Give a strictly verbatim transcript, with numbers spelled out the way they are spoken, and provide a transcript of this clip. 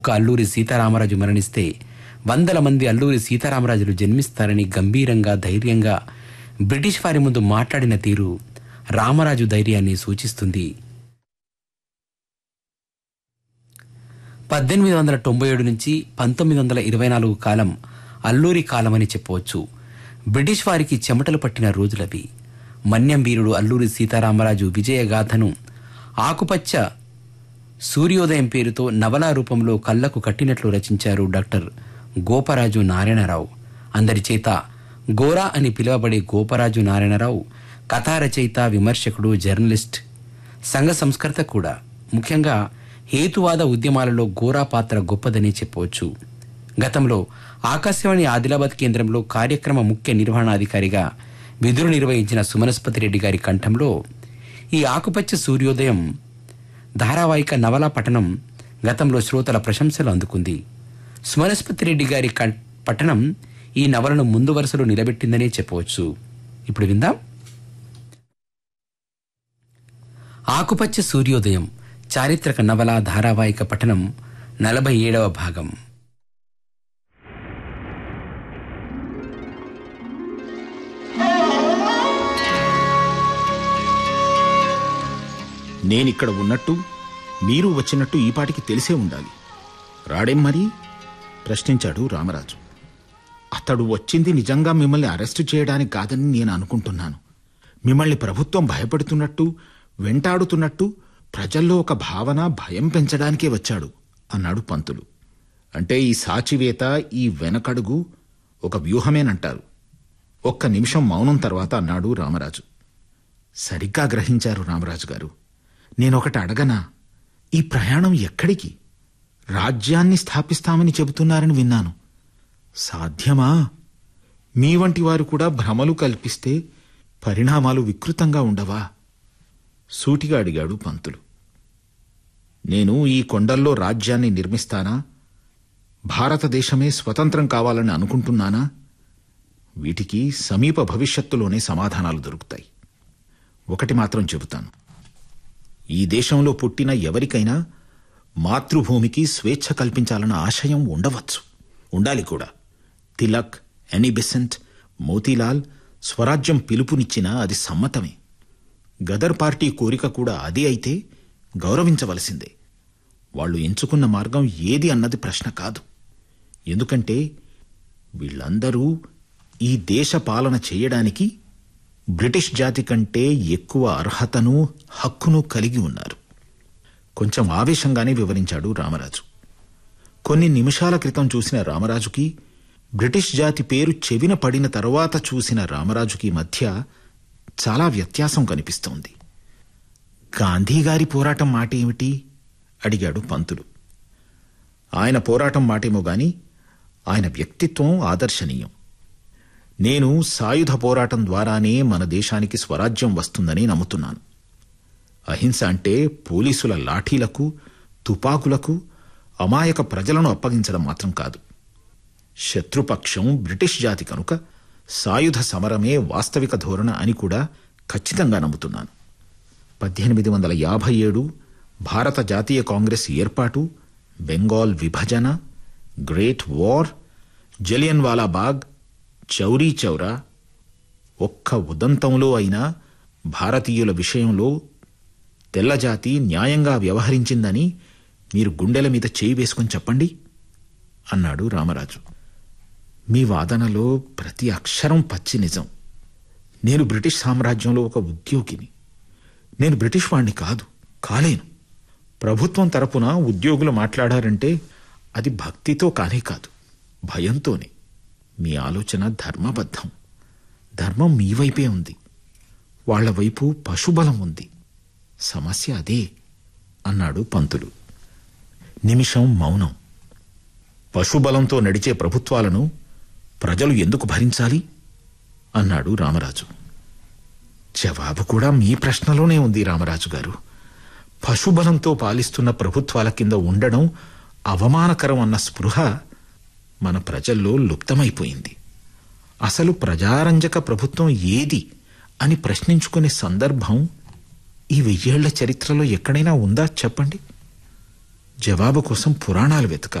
ఒక అల్లూరి సీతారామరాజు మరణిస్తే వందల మంది అల్లూరి సీతారామరాజులు జన్మిస్తారని గంభీరంగా ధైర్యంగా బ్రిటిష్ వారి ముందు మాట్లాడిన తీరు రామరాజు ధైర్యాన్ని సూచిస్తుంది. పద్దెనిమిది వందల తొంభై ఏడు నుంచి పంతొమ్మిది వందల ఇరవై నాలుగు కాలం అల్లూరి కాలమని చెప్పవచ్చు. బ్రిటిష్ వారికి చెమటలు పట్టిన రోజులవి. మన్యం వీరుడు అల్లూరి సీతారామరాజు విజయగాథను ఆకుపచ్చ సూర్యోదయం పేరుతో నవలా రూపంలో కళ్లకు కట్టినట్లు రచించారు డాక్టర్ గోపరాజు నారాయణరావు. అందరి చేత గోరా అని పిలువబడే గోపరాజు నారాయణరావు కథా రచయిత, విమర్శకుడు, జర్నలిస్ట్, సంఘ సంస్కర్త కూడా. ముఖ్యంగా హేతువాద ఉద్యమాలలో గోరా పాత్ర గొప్పదని చెప్పవచ్చు. గతంలో ఆకాశవాణి ఆదిలాబాద్ కేంద్రంలో కార్యక్రమ ముఖ్య నిర్వహణాధికారిగా విధులు నిర్వహించిన సుమనస్పతి రెడ్డి గారి కంఠంలో ఈ ఆకుపచ్చ సూర్యోదయం ధారావాహిక నవలా పఠనం గతంలో శ్రోతల ప్రశంసలు అందుకుంది. సుమనస్పతి రెడ్డి గారి పఠనం ఈ నవలను ముందు వరుసలో నిలబెట్టిందనే చెప్పవచ్చు. ఇప్పుడు విందాం. ఆకుపచ్చ సూర్యోదయం చారిత్రక నవల ధారావాహిక పఠనం నలభై ఏడవ భాగం. నేనిక్కడ ఉన్నట్టు మీరు వచ్చినట్టు ఈపాటికి తెలిసే ఉండాలి. రాడేం మరి? ప్రశ్నించాడు రామరాజు. అతడు వచ్చింది నిజంగా మిమ్మల్ని అరెస్టు చేయడానికి కాదని నేను అనుకుంటున్నాను. మిమ్మల్ని ప్రభుత్వం భయపడుతున్నట్టు, వెంటాడుతున్నట్టు ప్రజల్లో ఒక భావన, భయం పెంచడానికే వచ్చాడు అన్నాడు పంతులు. అంటే ఈ సాచివేత, ఈ వెనకడుగు ఒక వ్యూహమేనంటారు. ఒక్క నిమిషం మౌనం తర్వాత అన్నాడు రామరాజు. సరిగ్గా గ్రహించారు రామరాజు గారు. నేనొకటి అడగనా? ఈ ప్రయాణం ఎక్కడికి? రాజ్యాన్ని స్థాపిస్తామని చెబుతున్నారని విన్నాను. సాధ్యమా? మీ వంటి వారు కూడా భ్రమలు కల్పిస్తే పరిణామాలు వికృతంగా ఉండవా? సూటిగా అడిగాడు పంతులు. నేను ఈ కొండల్లో రాజ్యాన్ని నిర్మిస్తానా? భారతదేశమే స్వతంత్రం కావాలని అనుకుంటున్నానా? వీటికి సమీప భవిష్యత్తులోనే సమాధానాలు దొరుకుతాయి. ఒకటి మాత్రం చెబుతాను. ఈ దేశంలో పుట్టిన ఎవరికైనా మాతృభూమికి స్వేచ్ఛ కల్పించాలన్న ఆశయం ఉండవచ్చు, ఉండాలి కూడా. తిలక్, ఎనీ బెసెంట్, మోతీలాల్ స్వరాజ్యం పిలుపునిచ్చినా అది సమ్మతమే. గదర్ పార్టీ కోరిక కూడా అదే అయితే గౌరవించవలసిందే. వాళ్ళు ఎంచుకున్న మార్గం ఏది అన్నది ప్రశ్న కాదు. ఎందుకంటే వీళ్ళందరూ ఈ దేశ పాలన చేయడానికి బ్రిటిష్ జాతి కంటే ఎక్కువ అర్హతను, హక్కును కలిగి ఉన్నారు. కొంచెం ఆవేశంగానే వివరించాడు రామరాజు. కొన్ని నిమిషాల క్రితం చూసిన రామరాజుకి, బ్రిటిష్ జాతి పేరు చెవిన పడిన తరువాత చూసిన రామరాజుకి మధ్య చాలా వ్యత్యాసం కనిపిస్తోంది. గాంధీగారి పోరాటం మాట ఏమిటి? అడిగాడు పంతులు. ఆయన పోరాటం మాటేమో గాని ఆయన వ్యక్తిత్వం ఆదర్శనీయం. నేను సాయుధ పోరాటం ద్వారానే మన దేశానికి స్వరాజ్యం వస్తుందని నమ్ముతున్నాను. అహింస అంటే పోలీసుల లాఠీలకు, తుపాకులకు అమాయక ప్రజలను అప్పగించడం మాత్రం కాదు. శత్రుపక్షం బ్రిటిష్ జాతి కనుక సాయుధ సమరమే వాస్తవిక ధోరణ అని కూడా ఖచ్చితంగా నమ్ముతున్నాను. పద్దెనిమిది వందల యాభై ఏడు భారత జాతీయ కాంగ్రెస్ ఏర్పాటు, బెంగాల్ విభజన, గ్రేట్ వార్, జలియన్ వాలా బాగ్, చౌరీ చౌరా ఒక్క ఉదంతంలో అయినా భారతీయుల విషయంలో తెల్లజాతి న్యాయంగా వ్యవహరించిందని మీరు గుండెల మీద చేయి వేసుకుని చెప్పండి అన్నాడు రామరాజు. మీ వాదనలో ప్రతి అక్షరం పచ్చి నిజం. నేను బ్రిటిష్ సామ్రాజ్యంలో ఒక ఉద్యోగిని. నేను బ్రిటిష్ వాణ్ణి కాదు, కాలేను. ప్రభుత్వం తరపున ఉద్యోగులు మాట్లాడారంటే అది భక్తితో కానే కాదు, భయంతోనే. మీ ఆలోచన ధర్మబద్ధం. ధర్మం మీ వైపే ఉంది, వాళ్ల వైపు పశుబలం ఉంది. సమస్య అదే అన్నాడు పంతులు. నిమిషం మౌనం. పశుబలంతో నడిచే ప్రభుత్వాలను ప్రజలు ఎందుకు భరించాలి అన్నాడు రామరాజు. జవాబు కూడా మీ ప్రశ్నలోనే ఉంది రామరాజు గారు. పశుబలంతో పాలిస్తున్న ప్రభుత్వాల కింద ఉండడం అవమానకరం అన్న స్పృహ మన ప్రజల్లో లుప్తమైపోయింది. అసలు ప్రజారంజక ప్రభుత్వం ఏది అని ప్రశ్నించుకునే సందర్భం ఈ వెయ్యేళ్ల చరిత్రలో ఎక్కడైనా ఉందా చెప్పండి? జవాబు కోసం పురాణాలు వెతకాలి.